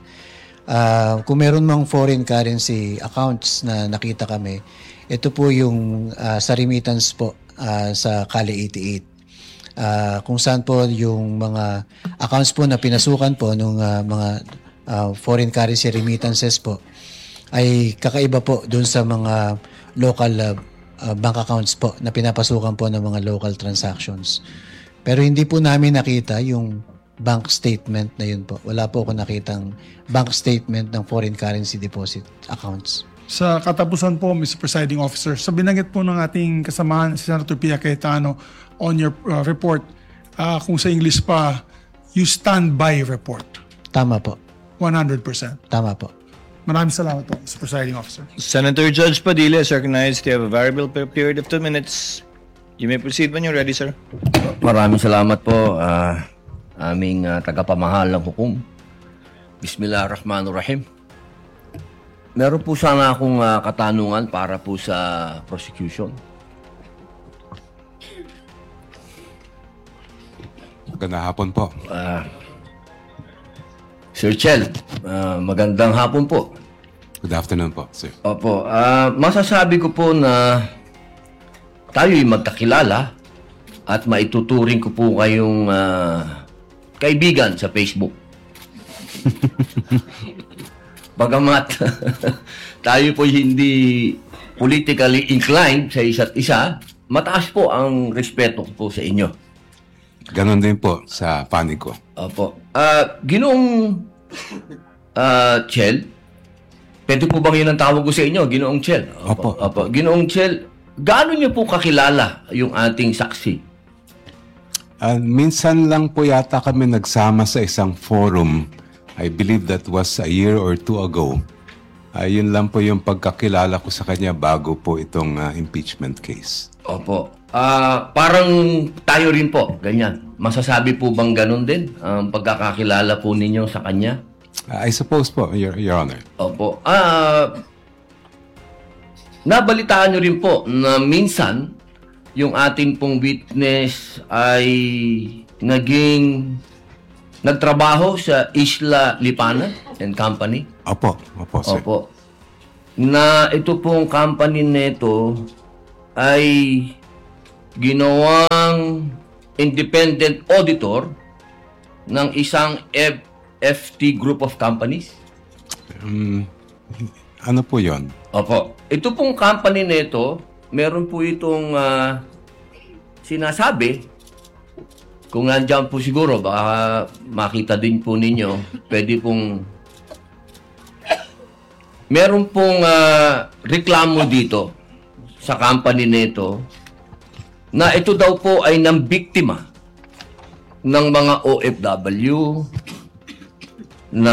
Uh, kung meron mang foreign currency accounts na nakita kami, ito po yung uh, sa remittance po uh, sa Kali eighty-eight. Uh, kung saan po yung mga accounts po na pinasukan po ng uh, mga uh, foreign currency remittances po ay kakaiba po doon sa mga local uh, uh, bank accounts po na pinapasukan po ng mga local transactions. Pero hindi po namin nakita yung bank statement na yun po. Wala po ako nakitang bank statement ng foreign currency deposit accounts. Sa katapusan po, Mister Presiding Officer, sa binanggit po ng ating kasamahan, si Senator Pia Cayetano, on your uh, report, uh, kung sa English pa, you stand by report. Tama po. one hundred percent. Tama po. Maraming salamat po, Mister Presiding Officer. Senator Judge Padilla is recognized to have a variable per- period of two minutes. You may proceed when you're ready, sir. Maraming salamat po, uh, aming uh, tagapamahal ng hukom. Bismillahirrahmanirrahim. Meron po sana akong uh, katanungan para po sa prosecution. Magandang hapon po. Uh, Sir Chel, uh, magandang hapon po. Good afternoon po, sir. Opo, uh, masasabi ko po na tayo'y magkakilala at maituturing ko po kayong uh, kaibigan sa Facebook. Bagamat tayo po hindi politically inclined sa isa't isa, mataas po ang respeto ko po sa inyo. Ganon din po sa panig ko. Opo. Uh, Ginoong uh, Chel, pwede po bang yun ang tawag ko sa inyo, Ginoong Chel? Opo. Opo. Ginoong Chel, gaano niyo po kakilala yung ating saksi? Uh, minsan lang po yata kami nagsama sa isang forum. I believe that was a year or two ago. Ah, yun lang po yung pagkakilala ko sa kanya bago po itong ah, impeachment case. Opo. Ah, parang tayo rin po, ganyan. Masasabi po bang ganun din ang pagkakakilala po ninyo sa kanya? Ah, I suppose po, Your, Your Honor. Opo. Ah, nabalitaan nyo rin po na minsan yung ating pong witness ay naging nagtrabaho sa Isla Lipana and Company. Opo, opo, sir. Opo. Na ito pong company nito ay ginawang independent auditor ng isang F F T group of companies. Um, ano po yon? Opo. Ito pong company nito, meron po itong ah, sinasabi, kung nandiyan po siguro, baka makita din po ninyo, pwede pong meron pong ah, reklamo dito sa company nito na ito daw po ay ng biktima ng mga O F W na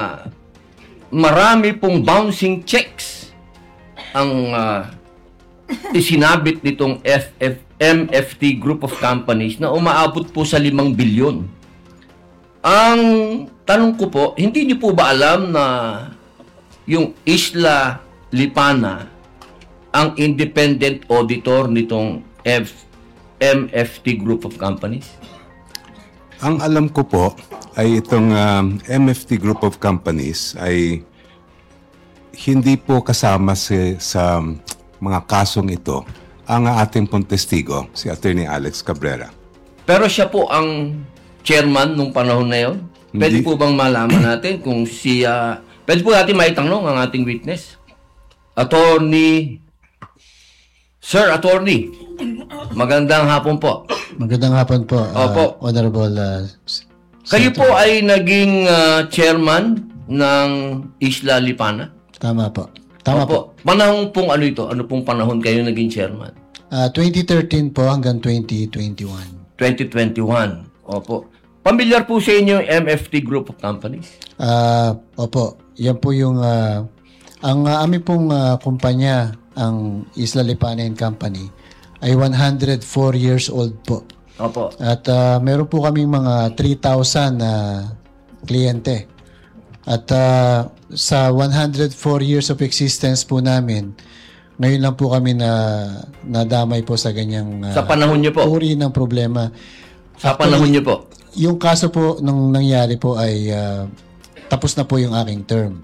marami pong bouncing checks ang ah, isinabit nitong F F M F T group of companies na umaabot po sa limang bilyon. Ang tanong ko po, hindi niyo po ba alam na yung Isla Lipana ang independent auditor nitong F M F T group of companies? Ang alam ko po ay itong um, M F T group of companies ay hindi po kasama si, sa mga kasong ito ang ating pong testigo, si Attorney Alex Cabrera. Pero siya po ang chairman nung panahon na yon. Pwede Hindi. po bang malaman natin kung siya... Pwede po natin maitanong ang ating witness. Attorney... Sir, Attorney. Magandang hapon po. Magandang hapon po, uh, Opo. Honorable uh, Kayo Senator. po ay naging ah, chairman ng Isla Lipana? Tama po. Tama po. Opo. Panahon pong ano ito? Ano pong panahon kayo naging chairman? Uh, twenty thirteen po hanggang twenty twenty-one. twenty twenty-one. Opo. Pamilyar po sa inyo yung M F T group of companies? Ah, opo. Yan po yung ah, ang uh, aming pong ah, kumpanya, ang Isla Lipana and Company, ay one hundred four years old po. Opo. At ah, meron po kaming mga three thousand na kliyente. At ah, sa one hundred four years of existence po namin, ngayon lang po kami na nadamay po sa ganyang ah, Sa panahon niyo po? uri ng problema. Sa panahon niyo po? Yung kaso po nung nangyari po ay ah, tapos na po yung aking term.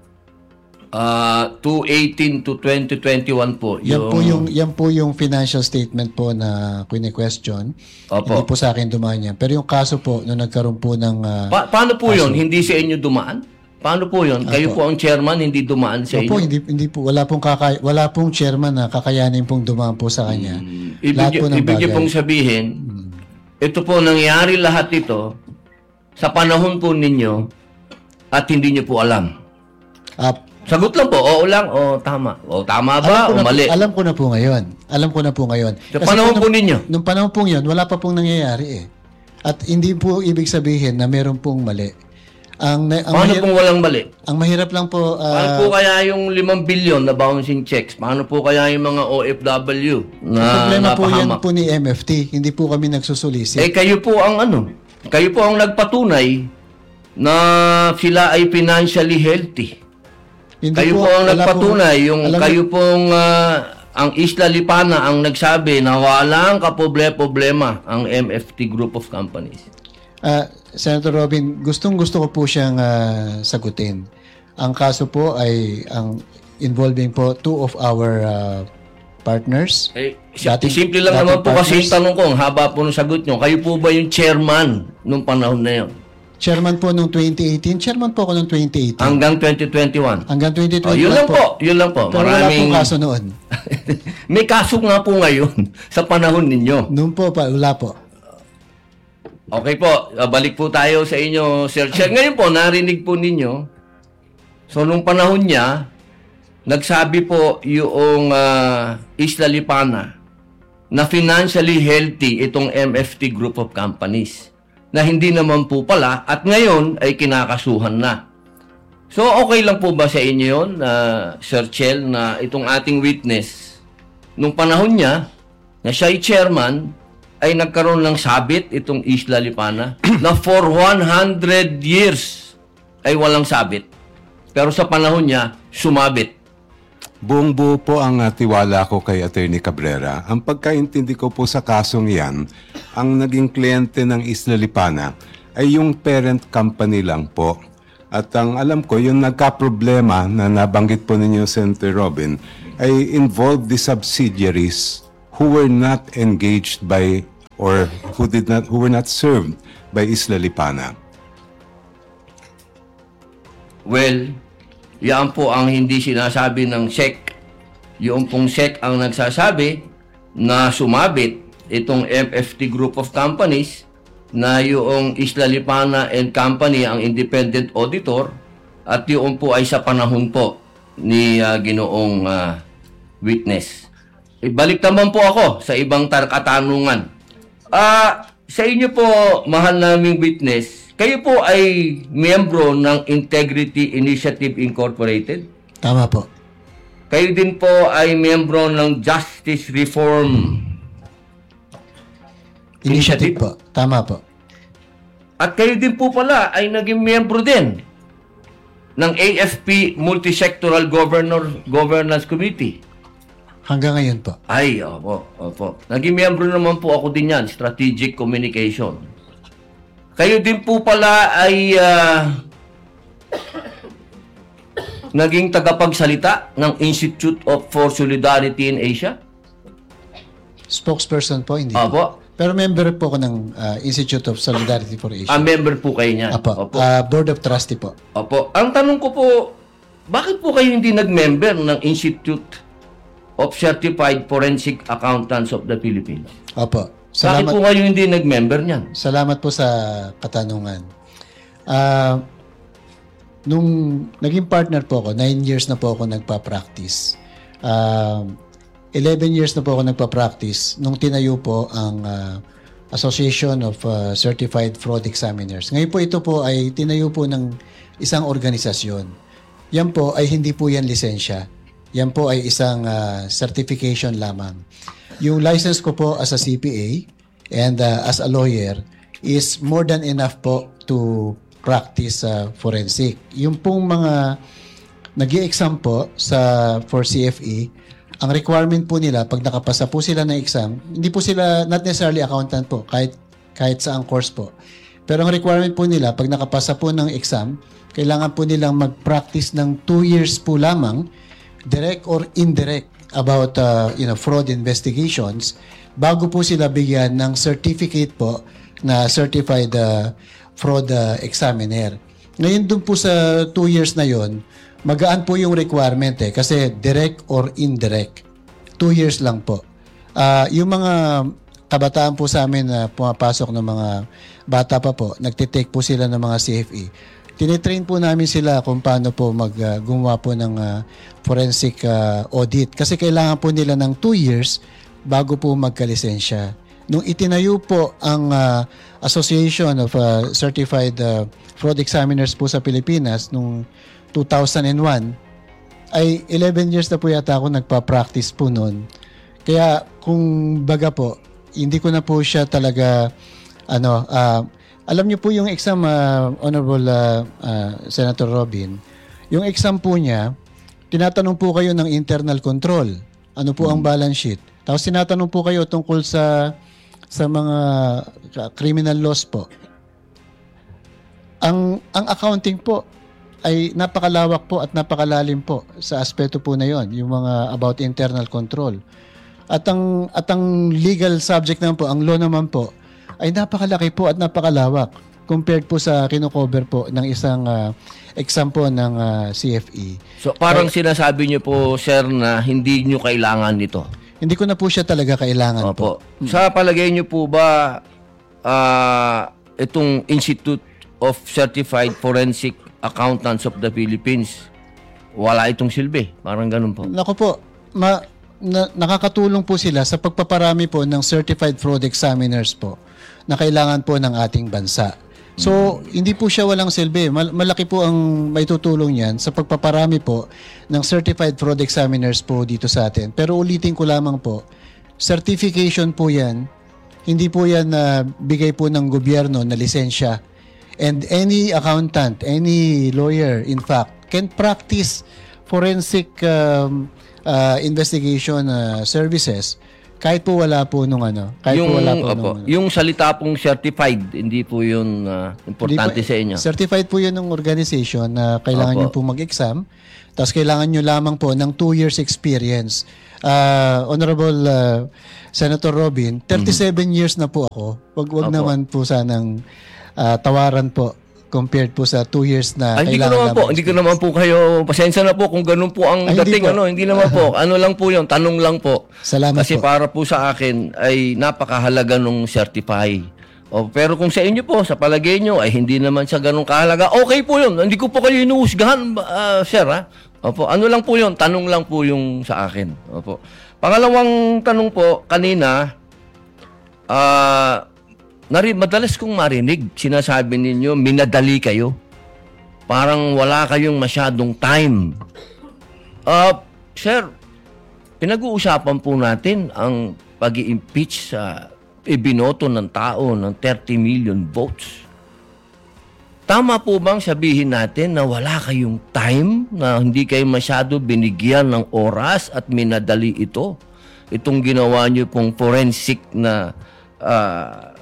Ah, two eighteen to twenty twenty-one po. Yan po yung yan po yung financial statement po na kine-question. Opo. Hindi po sa akin dumaan yan. Pero yung kaso po nung nagkaroon po ng ah, Pa- paano po yun? Hindi sa inyo dumaan? Paano po yun? Kayo Opo. po ang chairman, hindi dumaan sa Opo, inyo? hindi hindi po wala pong kaka, wala pong chairman na kakayanin pong dumaan po sa kanya. Lahat Ibig, po ng ibig niyo bagay. pong sabihin, ito po nangyari lahat ito sa panahon po ninyo at hindi niyo po alam. Ah, Sagot lang po, oo lang, o tama. O tama ba, alam ko o na, mali? alam ko na po ngayon. Alam ko na po ngayon. Sa Kasi panahon nung- po ninyo? Nung panahon po yun, wala pa pong nangyayari eh. At hindi po ibig sabihin na meron pong mali. Ang, na- ang, Paano mahir- pong walang mali? ang mahirap lang po, ah, Paano po kaya yung limang bilyon na bouncing checks? Paano po kaya yung mga O F W na problema po yan napahamak? po ni M F T. Hindi po kami nagsusulisit. Eh kayo po ang ano? Kayo po ang nagpatunay na sila ay financially healthy. Hindi Kayo po ang wala nagpatunay, pong- yung alam- kayo pong ah, ang Isla Lipana ang nagsabi na walang kaproble-problema ang M F T group of companies. Ah, Senator Robin, gustong-gusto ko po siyang ah, sagutin. Ang kaso po ay ang involving po two of our ah, partners. Eh, si- Dating- simple lang dating naman po kasi partners. yung tanong ko, ang haba po ng sagot nyo. Kayo po ba yung chairman nung panahon na yun? Chairman po noong twenty eighteen. Chairman po ako noong twenty eighteen. Hanggang twenty twenty-one? Hanggang twenty Oh, twenty-one yun lang po. Yun lang po. Pero wala pong kaso noon. May kaso nga po ngayon sa panahon ninyo. Noon po pa, wala po. Okay po, uh, balik po tayo sa inyo, Sir Chair. Ngayon po, narinig po ninyo. So, nung panahon niya, nagsabi po yung uh, Isla Lipana na financially healthy itong M F T group of companies na hindi naman po pala at ngayon ay kinakasuhan na. So, okay lang po ba sa inyo yun, uh, Sir Chel, na itong ating witness, nung panahon niya, na siya ay chairman, ay nagkaroon ng sabit itong Isla Lipana, na for one hundred years ay walang sabit. Pero sa panahon niya, sumabit. Buong buo po ang uh, tiwala ko kay Attorney Cabrera. Ang pagkaintindi ko po sa kasong yan, ang naging kliyente ng Isla Lipana ay yung parent company lang po. At ang alam ko, yung nagka-problema na nabanggit po ninyo, Senator Robin, ay involved the subsidiaries who were not engaged by or who did not who were not served by Isla Lipana. Well, yan po ang hindi sinasabi ng S E C. Yung pong S E C ang nagsasabi na sumabit itong M F T Group of Companies na yung Isla Lipana and Company ang independent auditor at yung po ay sa panahon po ni uh, ginoong uh, witness. Ibalik naman po ako sa ibang tar- katanungan. Uh, sa inyo po, mahal naming witness, kayo po ay miyembro ng Integrity Initiative Incorporated? Tama po. Kayo din po ay miyembro ng Justice Reform Initiative po. Tama po. At kayo din po pala ay naging miyembro din ng A F P Multisectoral Governor Governance Committee. Hanggang ngayon po. Ay, opo, opo. Naging miyembro naman po ako din yan, Strategic Communication. Kayo din po pala ay uh, naging tagapagsalita ng Institute of for Solidarity in Asia? Spokesperson po, hindi Opo. po. Pero member po ako ng uh, Institute of Solidarity for Asia. Ah, member po kayo niyan. Apo. Opo. Uh, Board of Trustee po. Opo. Ang tanong ko po, bakit po kayo hindi nag-member ng Institute of Certified Forensic Accountants of the Philippines? Opo. Bakit Salamat, po kayo hindi nag-member niyan? salamat po sa katanungan. Uh, nung naging partner po ako, nine years na po ako nagpa-practice. Uh, eleven years na po ako nagpa-practice nung tinayo po ang uh, Association of uh, Certified Fraud Examiners. Ngayon po ito po ay tinayo po ng isang organisasyon. Yan po ay hindi po yan lisensya. Yan po ay isang uh, certification lamang. Yung license ko po as a C P A and uh, as a lawyer is more than enough po to practice uh, forensic. Yung pong mga nag-i-exam po sa for C F E, ang requirement po nila pag nakapasa po sila ng exam, hindi po sila not necessarily accountant po, kahit kahit saang course po. Pero ang requirement po nila pag nakapasa po ng exam, kailangan po nilang mag-practice ng two years po lamang, direct or indirect, about uh, you know fraud investigations bago po sila bigyan ng certificate po na certified uh, fraud uh, examiner. Ngayon dun po sa two years na yon, magaan po yung requirement eh kasi direct or indirect. Two years lang po. Uh, yung mga kabataan po sa amin na pumapasok ng mga bata pa po, nagtitake po sila ng mga C F E. Tinitrain po namin sila kung paano po mag uh, gumawa po ng uh, forensic uh, audit. Kasi kailangan po nila ng two years bago po magkalisensya. Nung itinayo po ang uh, Association of uh, Certified uh, Fraud Examiners po sa Pilipinas nung two thousand one, ay eleven years na po yata ako nagpa-practice po noon. Kaya kung baga po, hindi ko na po siya talaga ano, uh, alam niyo po yung exam, uh, Honorable uh, uh, Senator Robin, yung exam po niya, tinatanong po kayo ng internal control. Ano po ang balance sheet? Tapos tinatanong po kayo tungkol sa sa mga criminal laws po. Ang ang accounting po ay napakalawak po at napakalalim po sa aspeto po na yon, yung mga about internal control. At ang at ang legal subject naman po, ang law naman po, ay napakalaki po at napakalawak compared po sa kino-cover po ng isang uh, exam po ng uh, C F E. So parang Kaya, sinasabi niyo po, sir, na hindi niyo kailangan nito. Hindi ko na po siya talaga kailangan Opo. po. Sa palagay niyo po ba uh, itong Institute of Certified Forensic Accountants of the Philippines, wala itong silbi? Parang ganun po. Naku po, ma, na, nakakatulong po sila sa pagpaparami po ng Certified Fraud Examiners po na kailangan po ng ating bansa. So, hindi po siya walang silbi. Mal- malaki po ang may tutulong niyan sa pagpaparami po ng certified fraud examiners po dito sa atin. Pero ulitin ko lamang po, certification po yan, hindi po yan na bigay po ng gobyerno na lisensya. And any accountant, any lawyer, in fact, can practice forensic um, uh, investigation uh, services kahit po wala po nung ano. Kahit yung, po wala po opo, nung ano. yung salita pong certified, hindi po yun uh, importante Hindi po- sa inyo. Certified po yun ng organization na kailangan Opo. nyo po mag-exam. Tapos kailangan nyo lamang po ng two years experience. Uh, Honorable uh, Senator Robin, thirty-seven years na po ako. Wag wag Opo. naman po sanang uh, tawaran po compared po sa two years na Ah, hindi ko kailangan naman po, lamang hindi ko naman po kayo, pasensya na po kung ganun po ang Ay, hindi dating, po. ano, hindi naman po, ano lang po yun, tanong lang po. Salamat Kasi po. para po sa akin ay napakahalaga nung certify. O, pero kung sa inyo po, sa palagay nyo, ay hindi naman sa ganun kahalaga, okay po yun, hindi ko po kayo inuhusgahan, uh, sir, ha? Opo, ano lang po yun, tanong lang po yung sa akin. Opo. Pangalawang tanong po, kanina, ah, nari, madalas kong marinig, sinasabi ninyo, minadali kayo. Parang wala kayong masyadong time. Uh, sir, pinag-uusapan po natin ang pag-i-impeach sa ibinoto ng tao ng thirty million votes. Tama po bang sabihin natin na wala kayong time, na hindi kayo masyado binigyan ng oras at minadali ito? Itong ginawa niyo pong forensic na uh,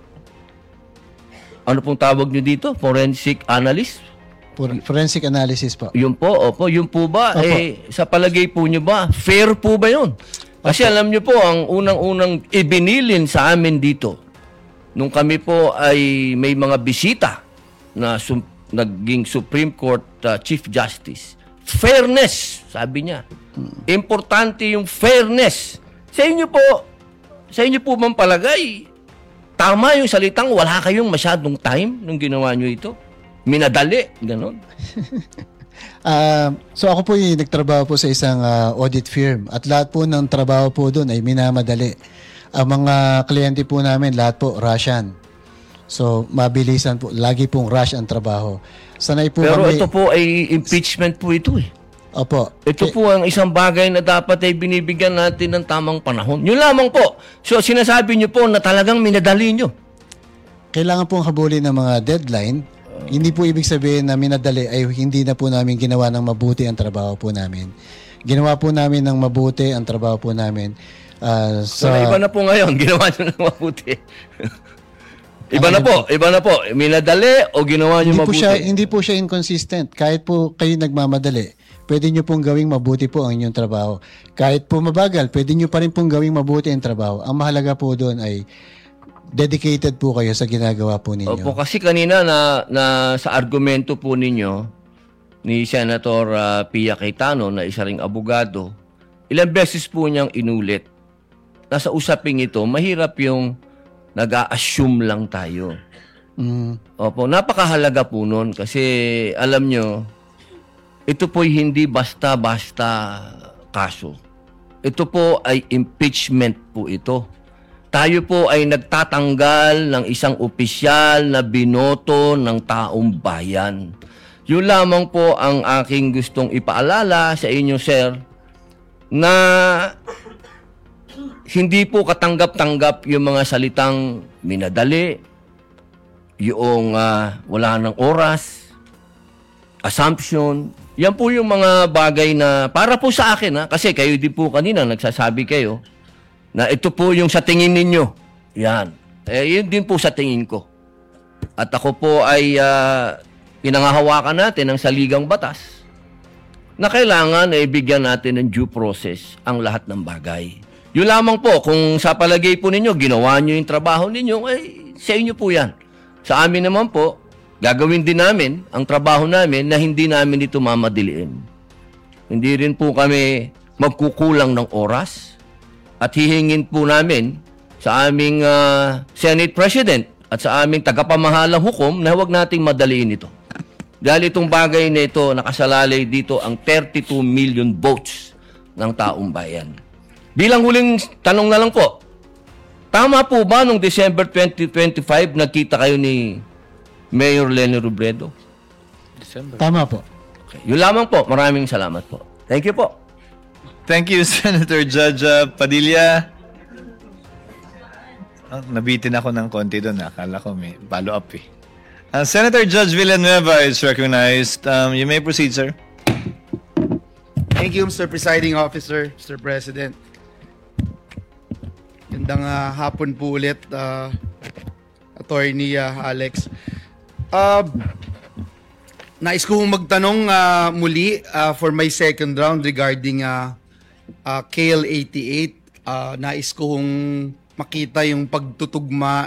ano pong tawag niyo dito? Forensic analyst? For- forensic analysis po. Yun po, opo. Yun po ba, Opo. eh, sa palagay po niyo ba, fair po ba yun? Kasi alam niyo po, ang unang-unang ibinilin sa amin dito, nung kami po ay may mga bisita na sum- naging Supreme Court uh, Chief Justice, fairness, sabi niya. Importante yung fairness. Sa inyo po, sa inyo po bang palagay, tama yung salitang wala kayong masyadong time nung ginawa niyo ito? Minadali, ganon. Ah, so ako po yung nagtrabaho po sa isang ah, audit firm at lahat po ng trabaho po doon ay minamadali. Ang mga kliyente po namin, lahat po Russian. So, mabilisan po. Lagi pong rush ang trabaho. Sanay po Pero kami. ito po ay impeachment po ito eh. Opo. Ito Eh, po ang isang bagay na dapat ay binibigyan natin ng tamang panahon. Yun lamang po. So sinasabi niyo po na talagang minadali niyo. Kailangan pong habulin ng mga deadline. Hindi po ibig sabihin na minadali ay hindi na po namin ginawa ng mabuti ang trabaho po namin. Ginawa po namin ng mabuti ang trabaho po namin. ah, So sa, iba na po ngayon, ginawa niyo ng mabuti. Iba na po, iba na po. Minadali o ginawa niyo hindi po mabuti? siya hindi po siya inconsistent. Kahit po kayo nagmamadali, pwede nyo pong gawing mabuti po ang inyong trabaho. Kahit po mabagal, pwede nyo pa rin pong gawing mabuti ang trabaho. Ang mahalaga po doon ay dedicated po kayo sa ginagawa po ninyo. Opo, kasi kanina na, na sa argumento po ninyo ni Senator uh, Pia Cayetano na isa ring abogado, ilang beses po niyang inulit na sa usaping ito, mahirap yung nag-a-assume lang tayo. Mm. Opo, napakahalaga po nun kasi alam nyo, ito po'y hindi basta-basta kaso. Ito po ay impeachment po ito. Tayo po ay nagtatanggal ng isang opisyal na binoto ng taong bayan. Yun lamang po ang aking gustong ipaalala sa inyo, sir, na hindi po katanggap-tanggap yung mga salitang minadali, yung uh, wala ng oras, assumption. Yan po yung mga bagay na para po sa akin, ha? Kasi kayo din po kanina nagsasabi kayo na ito po yung sa tingin ninyo. Yan. Eh, yun din po sa tingin ko. At ako po ay uh, pinangahawakan natin ng saligang batas na kailangan ay bigyan natin ng due process ang lahat ng bagay. Yun lamang po, kung sa palagay po ninyo, ginawa nyo yung trabaho ninyo, ay sa inyo po yan. Sa amin naman po, gagawin din namin ang trabaho namin na hindi namin ito mamadiliin. Hindi rin po kami magkukulang ng oras at hihingin po namin sa aming uh, Senate President at sa aming tagapamahalang hukom na huwag nating madaliin ito. Dahil itong bagay na ito, nakasalalay dito ang thirty-two million votes ng taong bayan. Bilang huling tanong na lang po, tama po ba noong December twenty twenty-five nagkita kayo ni Mayor Lenny Robredo. Tama po. Okay. Yun lamang po. Maraming salamat po. Thank you po. Thank you, Senator Judge uh, Padilla. Oh, nabitin ako ng konti doon. Akala ko may follow-up eh. Uh, Senator Judge Villanueva is recognized. Um, you may proceed, sir. Thank you, Mister Presiding Officer, Mister President. Gandang uh, hapon po ulit, uh, Attorney uh, Alex. Uh, nais ko hong magtanong uh, muli uh, for my second round regarding uh, uh, K L eighty-eight. Uh, nais ko hong makita yung pagtutugma